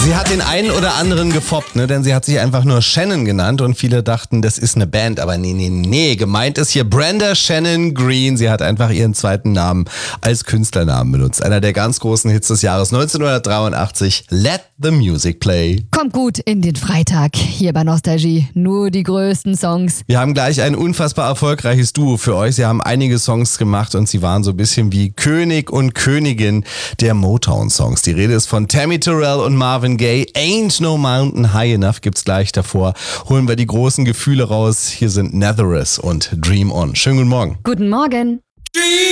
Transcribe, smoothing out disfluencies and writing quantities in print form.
Sie hat den einen oder anderen gefoppt, ne? Denn sie hat sich einfach nur Shannon genannt und viele dachten, das ist eine Band. Aber nee. Gemeint ist hier Brenda Shannon Green. Sie hat einfach ihren zweiten Namen als Künstlernamen benutzt. Einer der ganz großen Hits des Jahres 1983, Let the Music Play. Kommt gut in den Freitag hier bei Nostalgie. Nur die größten Songs. Wir haben gleich ein unfassbar erfolgreiches Duo für euch. Sie haben einige Songs gemacht und sie waren so ein bisschen wie König und Königin der Motown-Songs. Die Rede ist von Tammy Terrell und Marvin Gaye. Ain't No Mountain High Enough gibt's gleich davor. Holen wir die großen Gefühle raus. Hier sind Nazareth und Dream On. Schönen guten Morgen. Guten Morgen.